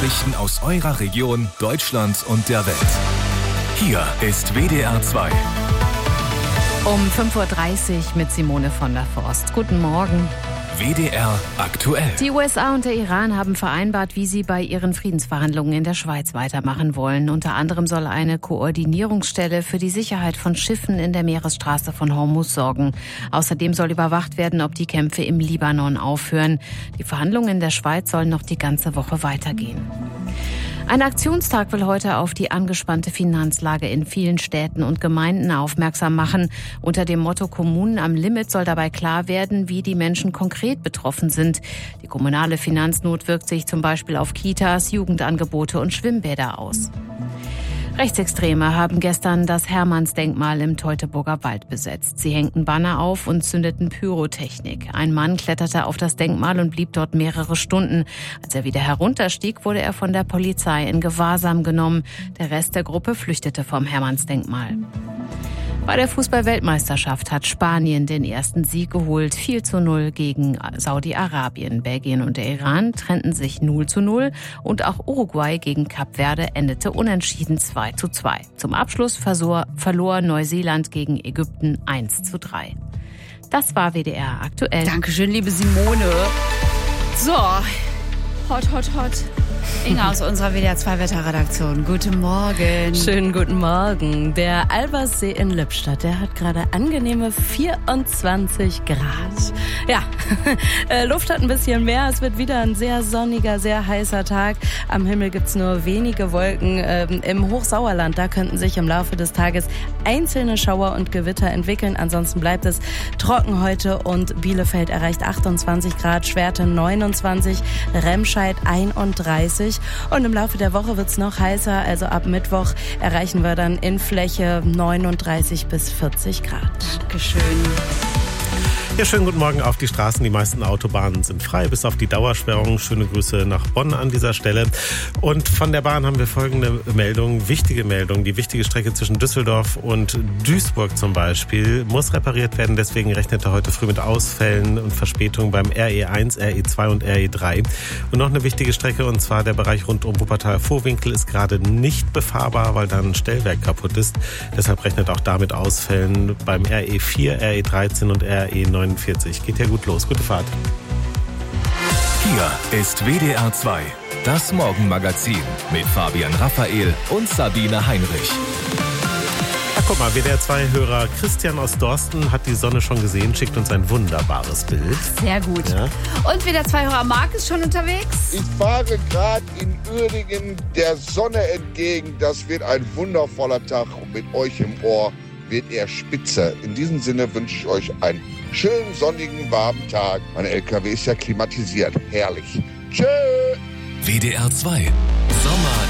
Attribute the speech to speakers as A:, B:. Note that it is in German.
A: Nachrichten aus eurer Region, Deutschland und der Welt. Hier ist WDR 2.
B: Um 5.30 Uhr mit Simone von der Forst. Guten Morgen.
A: WDR aktuell.
B: Die USA und der Iran haben vereinbart, wie sie bei ihren Friedensverhandlungen in der Schweiz weitermachen wollen. Unter anderem soll eine Koordinierungsstelle für die Sicherheit von Schiffen in der Meeresstraße von Hormuz sorgen. Außerdem soll überwacht werden, ob die Kämpfe im Libanon aufhören. Die Verhandlungen in der Schweiz sollen noch die ganze Woche weitergehen. Ein Aktionstag will heute auf die angespannte Finanzlage in vielen Städten und Gemeinden aufmerksam machen. Unter dem Motto Kommunen am Limit soll dabei klar werden, wie die Menschen konkret betroffen sind. Die kommunale Finanznot wirkt sich zum Beispiel auf Kitas, Jugendangebote und Schwimmbäder aus. Rechtsextreme haben gestern das Hermannsdenkmal im Teutoburger Wald besetzt. Sie hängten Banner auf und zündeten Pyrotechnik. Ein Mann kletterte auf das Denkmal und blieb dort mehrere Stunden. Als er wieder herunterstieg, wurde er von der Polizei in Gewahrsam genommen. Der Rest der Gruppe flüchtete vom Hermannsdenkmal. Bei der Fußball-Weltmeisterschaft hat Spanien den ersten Sieg geholt. 4:0 gegen Saudi-Arabien. Belgien und der Iran trennten sich 0:0 und auch Uruguay gegen Kap Verde endete unentschieden 2:2. Zum Abschluss verlor Neuseeland gegen Ägypten 1:3. Das war WDR aktuell.
C: Dankeschön, liebe Simone. So, hot. Inga aus unserer WDR 2 Wetterredaktion. Guten Morgen.
D: Schönen guten Morgen. Der Alberssee in Lippstadt, der hat gerade angenehme 24 Grad. Ja, Luft hat ein bisschen mehr. Es wird wieder ein sehr sonniger, sehr heißer Tag. Am Himmel gibt's nur wenige Wolken. Im Hochsauerland, da könnten sich im Laufe des Tages einzelne Schauer und Gewitter entwickeln. Ansonsten bleibt es trocken heute und Bielefeld erreicht 28 Grad, Schwerte 29, Remscheid 31. Und im Laufe der Woche wird's noch heißer, also ab Mittwoch erreichen wir dann in Fläche 39 bis 40 Grad.
C: Dankeschön.
E: Ja, schönen guten Morgen auf die Straßen. Die meisten Autobahnen sind frei, bis auf die Dauersperrung. Schöne Grüße nach Bonn an dieser Stelle. Und von der Bahn haben wir folgende Meldung, wichtige Meldung. Die wichtige Strecke zwischen Düsseldorf und Duisburg zum Beispiel muss repariert werden. Deswegen rechnete heute früh mit Ausfällen und Verspätungen beim RE1, RE2 und RE3. Und noch eine wichtige Strecke, und zwar der Bereich rund um Wuppertal-Vohwinkel ist gerade nicht befahrbar, weil da ein Stellwerk kaputt ist. Deshalb rechnet auch damit Ausfällen beim RE4, RE13 und RE9. Geht ja gut los. Gute Fahrt.
A: Hier ist WDR 2, das Morgenmagazin mit Fabian Raphael und Sabine Heinrich.
E: Ach, guck mal, WDR 2-Hörer Christian aus Dorsten hat die Sonne schon gesehen, schickt uns ein wunderbares Bild.
C: Sehr gut. Ja. Und WDR 2-Hörer Marc ist schon unterwegs.
F: Ich fahre gerade in Uerdingen der Sonne entgegen. Das wird ein wundervoller Tag und mit euch im Ohr wird er spitze. In diesem Sinne wünsche ich euch einen schönen, sonnigen, warmen Tag. Mein LKW ist ja klimatisiert. Herrlich. Tschö!
A: WDR 2, Sommer